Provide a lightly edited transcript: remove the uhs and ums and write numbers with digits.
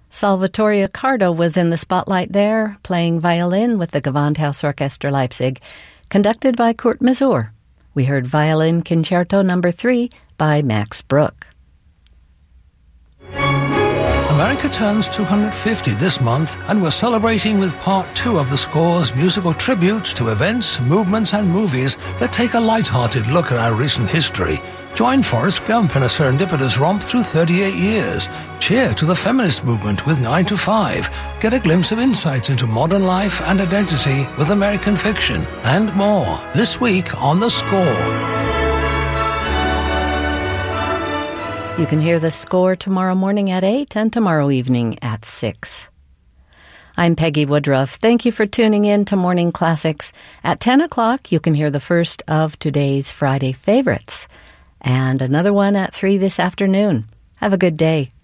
Salvatore Accardo was in the spotlight there, playing violin with the Gewandhausorchester Leipzig, conducted by Kurt Masur. We heard Violin Concerto No. 3 by Max Bruch. America turns 250 this month, and we're celebrating with part 2 of the score's musical tributes to events, movements and movies that take a light-hearted look at our recent history. Join Forrest Gump in a serendipitous romp through 38 years. Cheer to the feminist movement with 9 to 5. Get a glimpse of insights into modern life and identity with American fiction. And more, this week on The Score. You can hear The Score tomorrow morning at 8 and tomorrow evening at 6. I'm Peggy Woodruff. Thank you for tuning in to Morning Classics. At 10 o'clock, you can hear the first of today's Friday favorites, and another one at 3 this afternoon. Have a good day.